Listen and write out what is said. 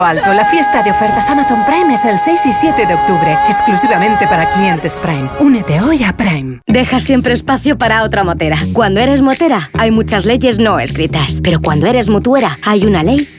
Alto, la fiesta de ofertas Amazon Prime es el 6 y 7 de octubre, exclusivamente para clientes Prime. Únete hoy a Prime. Deja siempre espacio para otra motera. Cuando eres motera, hay muchas leyes no escritas, pero cuando eres mutuera, hay una ley